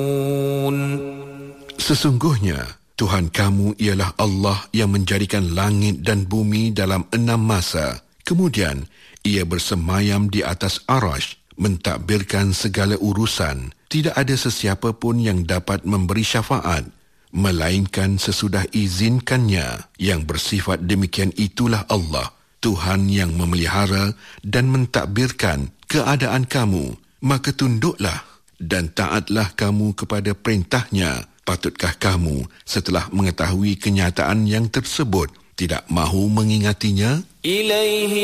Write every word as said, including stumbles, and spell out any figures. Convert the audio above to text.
Sesungguhnya Tuhan kamu ialah Allah yang menjadikan langit dan bumi dalam enam masa. Kemudian ia bersemayam di atas arash, mentadbirkan segala urusan. Tidak ada sesiapa pun yang dapat memberi syafaat melainkan sesudah izinkannya. Yang bersifat demikian itulah Allah, Tuhan yang memelihara dan mentadbirkan keadaan kamu. Maka tunduklah dan taatlah kamu kepada perintahnya. Patutkah kamu setelah mengetahui kenyataan yang tersebut tidak mahu mengingatinya? Ilaihi